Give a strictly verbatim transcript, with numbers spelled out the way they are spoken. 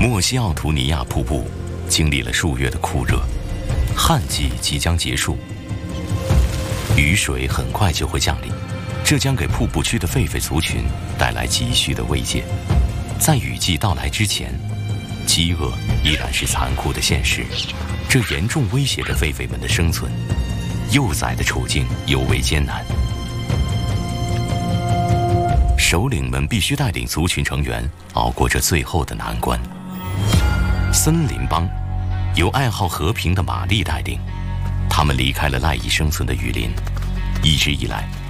莫西奥图尼亚瀑布经历了数月的酷热，旱季即将结束，雨水很快就会降临，这将给瀑布区的狒狒族群带来急需的慰藉。在雨季到来之前，饥饿依然是残酷的现实，这严重威胁着狒狒们的生存，幼崽的处境尤为艰难。首领们必须带领族群成员熬过这最后的难关。森林帮由爱好和平的玛丽带领，他们离开了赖以生存的雨林，一直以来